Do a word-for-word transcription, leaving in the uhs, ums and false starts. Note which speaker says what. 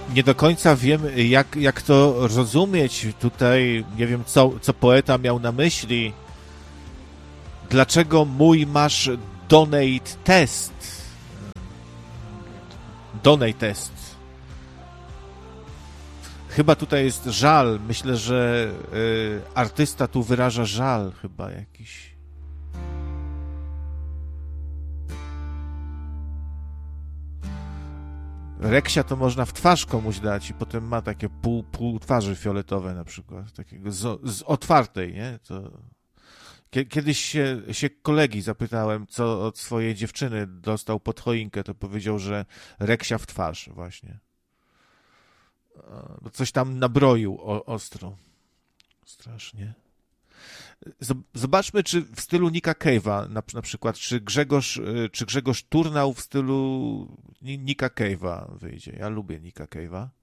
Speaker 1: nie do końca wiem, jak, jak to rozumieć tutaj, nie wiem, co, co poeta miał na myśli. Dlaczego mój masz donate test? Donate test. Chyba tutaj jest żal. Myślę, że y, artysta tu wyraża żal chyba jakiś. Reksia to można w twarz komuś dać i potem ma takie pół, pół twarzy fioletowe na przykład, takiego z, z otwartej, nie? To... Kiedyś się, się kolegi zapytałem, co od swojej dziewczyny dostał pod choinkę, to powiedział, że reksia w twarz właśnie. Coś tam nabroił o, ostro. Strasznie. Zobaczmy, czy w stylu Nicka Cave'a na, na przykład, czy Grzegorz, czy Grzegorz Turnał w stylu Nicka Cave'a wyjdzie. Ja lubię Nicka Cave'a.